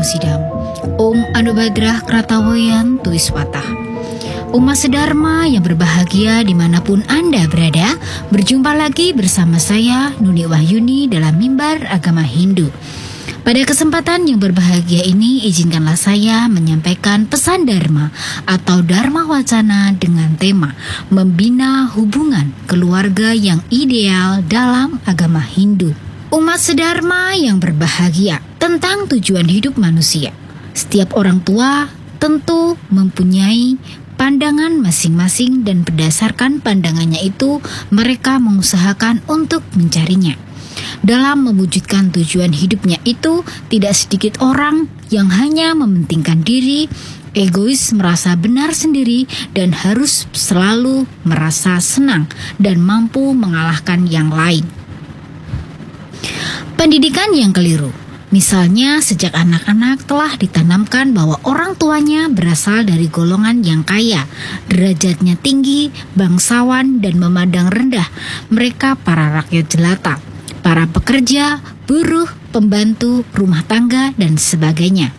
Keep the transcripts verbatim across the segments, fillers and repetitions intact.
Sidam. Om Anubadrah Kratawoyan Tuiswata. Umat Sedharma yang berbahagia dimanapun Anda berada, berjumpa lagi bersama saya Nuni Wahyuni dalam Mimbar Agama Hindu. Pada kesempatan yang berbahagia ini, izinkanlah saya menyampaikan pesan Dharma atau Dharma Wacana dengan tema Membina Hubungan Keluarga yang Ideal dalam Agama Hindu. Umat Sedharma yang berbahagia, tentang tujuan hidup manusia. Setiap orang tua tentu mempunyai pandangan masing-masing dan berdasarkan pandangannya itu mereka mengusahakan untuk mencarinya. Dalam mewujudkan tujuan hidupnya itu, tidak sedikit orang yang hanya mementingkan diri, egois, merasa benar sendiri, dan harus selalu merasa senang dan mampu mengalahkan yang lain. Pendidikan yang keliru. Misalnya, sejak anak-anak telah ditanamkan bahwa orang tuanya berasal dari golongan yang kaya, derajatnya tinggi, bangsawan, dan memandang rendah mereka para rakyat jelata, para pekerja, buruh, pembantu, rumah tangga, dan sebagainya.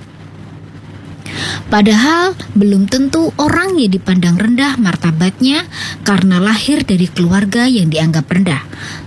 Padahal belum tentu orang yang dipandang rendah martabatnya karena lahir dari keluarga yang dianggap rendah,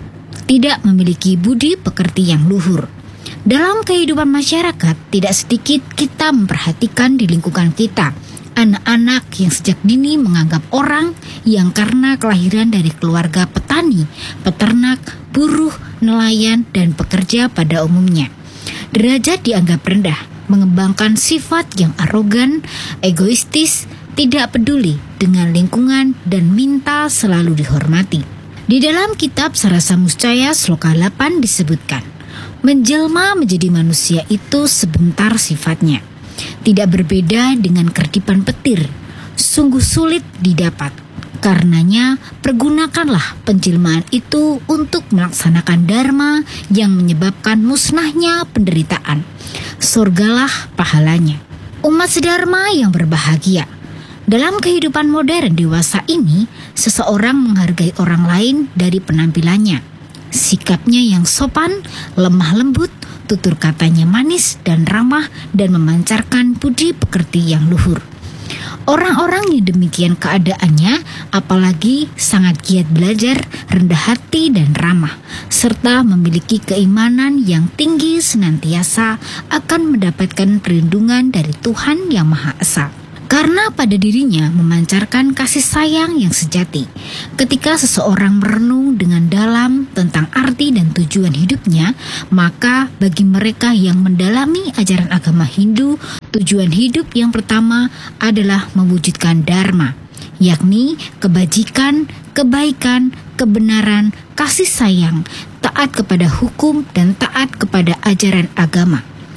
tidak memiliki budi pekerti yang luhur. Dalam kehidupan masyarakat, tidak sedikit kita memperhatikan di lingkungan kita anak-anak yang sejak dini menganggap orang yang karena kelahiran dari keluarga petani, peternak, buruh, nelayan, dan pekerja pada umumnya. Derajat dianggap rendah, mengembangkan sifat yang arogan, egoistis, tidak peduli dengan lingkungan, dan minta selalu dihormati. Di dalam kitab Sarasa Muscaya Sloka delapan disebutkan, menjelma menjadi manusia itu sebentar sifatnya, tidak berbeda dengan kerdipan petir, sungguh sulit didapat. Karenanya, pergunakanlah penjelmaan itu untuk melaksanakan dharma yang menyebabkan musnahnya penderitaan. Surgalah pahalanya. Umat sedharma yang berbahagia. Dalam kehidupan modern dewasa ini, seseorang menghargai orang lain dari penampilannya, sikapnya yang sopan, lemah lembut, tutur katanya manis dan ramah, dan memancarkan budi pekerti yang luhur. Orang-orang yang demikian keadaannya, apalagi sangat giat belajar, rendah hati dan ramah, serta memiliki keimanan yang tinggi senantiasa akan mendapatkan perlindungan dari Tuhan Yang Maha Esa. Karena pada dirinya memancarkan kasih sayang yang sejati. Ketika seseorang merenung dengan dalam tentang arti dan tujuan hidupnya, maka bagi mereka yang mendalami ajaran agama Hindu, tujuan hidup yang pertama adalah mewujudkan dharma, yakni kebajikan, kebaikan, kebenaran, kasih sayang, taat kepada hukum, dan taat kepada ajaran agama.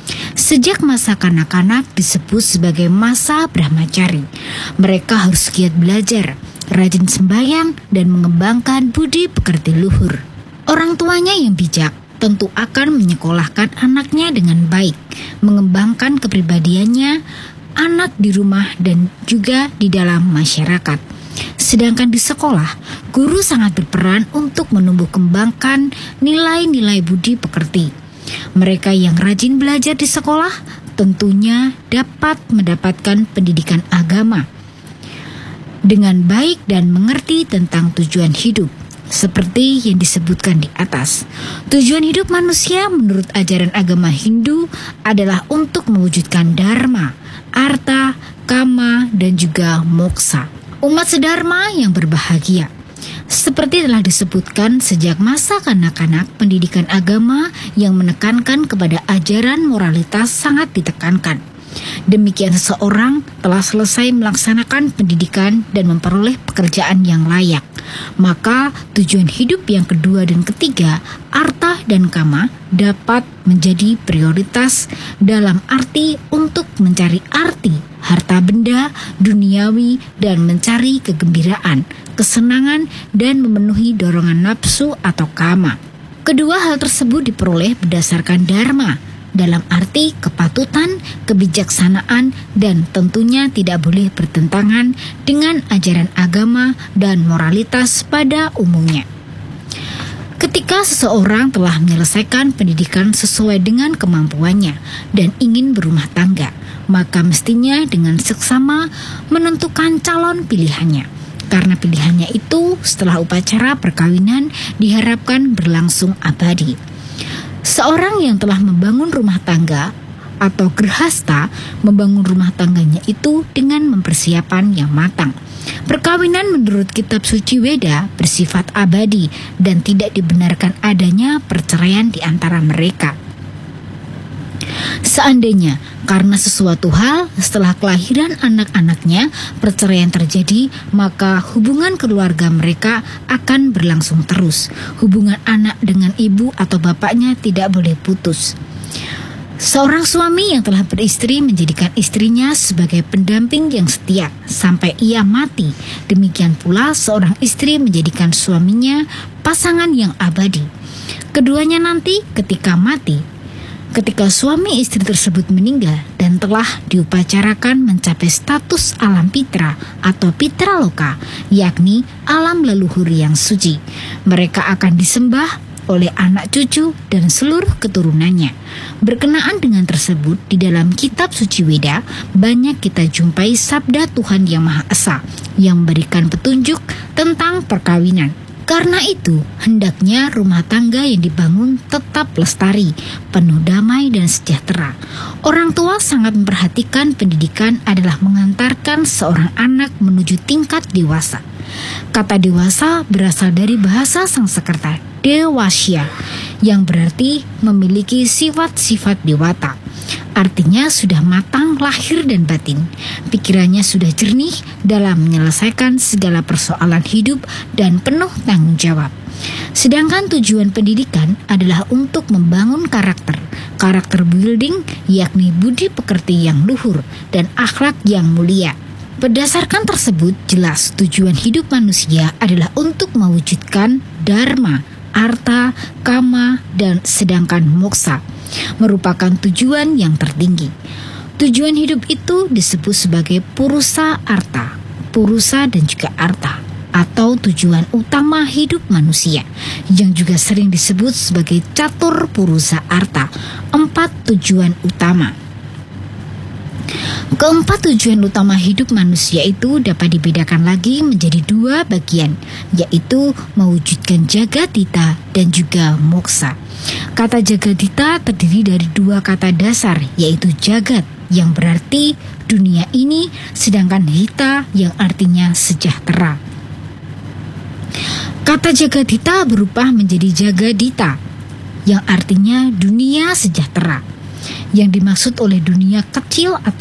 Sejak masa kanak-kanak disebut sebagai masa brahmacari. Mereka harus giat belajar, rajin sembahyang, dan mengembangkan budi pekerti luhur. Orang tuanya yang bijak tentu akan menyekolahkan anaknya dengan baik, mengembangkan kepribadiannya, anak di rumah dan juga di dalam masyarakat. Sedangkan di sekolah, guru sangat berperan untuk menumbuh kembangkan nilai-nilai budi pekerti. Mereka yang rajin belajar di sekolah tentunya dapat mendapatkan pendidikan agama dengan baik dan mengerti tentang tujuan hidup. Seperti yang disebutkan di atas, tujuan hidup manusia menurut ajaran agama Hindu adalah untuk mewujudkan dharma, arta, kama, dan juga moksa. Umat sedharma yang berbahagia. Seperti telah disebutkan sejak masa kanak-kanak, pendidikan agama yang menekankan kepada ajaran moralitas sangat ditekankan. Demikian seseorang telah selesai melaksanakan pendidikan dan memperoleh pekerjaan yang layak, maka tujuan hidup yang kedua dan ketiga, arta dan kama, dapat menjadi prioritas dalam arti untuk mencari arti, harta benda, duniawi, dan mencari kegembiraan, kesenangan, dan memenuhi dorongan nafsu atau kama. Kedua hal tersebut diperoleh berdasarkan dharma, dalam arti kepatutan, kebijaksanaan, dan tentunya tidak boleh bertentangan dengan ajaran agama dan moralitas pada umumnya. Ketika seseorang telah menyelesaikan pendidikan sesuai dengan kemampuannya dan ingin berumah tangga, maka mestinya dengan seksama menentukan calon pilihannya. Karena pilihannya itu setelah upacara perkawinan diharapkan berlangsung abadi. Seorang yang telah membangun rumah tangga atau gerhasta membangun rumah tangganya itu dengan mempersiapkan yang matang. Perkawinan menurut kitab suci Weda bersifat abadi dan tidak dibenarkan adanya perceraian di antara mereka. Seandainya karena sesuatu hal setelah kelahiran anak-anaknya perceraian terjadi, maka hubungan keluarga mereka akan berlangsung terus. Hubungan anak dengan ibu atau bapaknya tidak boleh putus. Seorang suami yang telah beristri menjadikan istrinya sebagai pendamping yang setia sampai ia mati. Demikian pula seorang istri menjadikan suaminya pasangan yang abadi. Keduanya nanti ketika mati, ketika suami istri tersebut meninggal dan telah diupacarakan mencapai status alam pitra atau pitra loka, yakni alam leluhur yang suci, mereka akan disembah oleh anak cucu dan seluruh keturunannya. Berkenaan dengan tersebut, di dalam kitab suci Weda banyak kita jumpai sabda Tuhan Yang Maha Esa yang memberikan petunjuk tentang perkawinan. Karena itu, hendaknya rumah tangga yang dibangun tetap lestari, penuh damai dan sejahtera. Orang tua sangat memperhatikan pendidikan adalah mengantarkan seorang anak menuju tingkat dewasa. Kata dewasa berasal dari bahasa Sanskerta dewasya, yang berarti memiliki sifat-sifat dewata. Artinya sudah matang lahir dan batin. Pikirannya sudah jernih dalam menyelesaikan segala persoalan hidup dan penuh tanggung jawab. Sedangkan tujuan pendidikan adalah untuk membangun karakter. Karakter building yakni budi pekerti yang luhur dan akhlak yang mulia. Berdasarkan tersebut, jelas tujuan hidup manusia adalah untuk mewujudkan dharma, arta, kama, dan sedangkan moksa merupakan tujuan yang tertinggi. Tujuan hidup itu disebut sebagai purusa arta, purusa dan juga arta, atau tujuan utama hidup manusia, yang juga sering disebut sebagai catur purusa arta, empat tujuan utama. Keempat tujuan utama hidup manusia itu dapat dibedakan lagi menjadi dua bagian, yaitu mewujudkan jagadita dan juga moksa. Kata jagadita terdiri dari dua kata dasar, yaitu jagat yang berarti dunia ini, sedangkan hita yang artinya sejahtera. Kata jagadita berubah menjadi jagadita yang artinya dunia sejahtera. Yang dimaksud oleh dunia kecil atau